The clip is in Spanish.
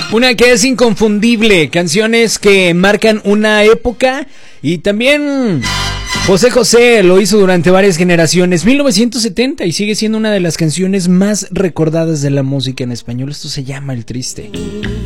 Una que es inconfundible, canciones que marcan una época y también José José lo hizo durante varias generaciones, 1970, y sigue siendo una de las canciones más recordadas de la música en español. Esto se llama El Triste.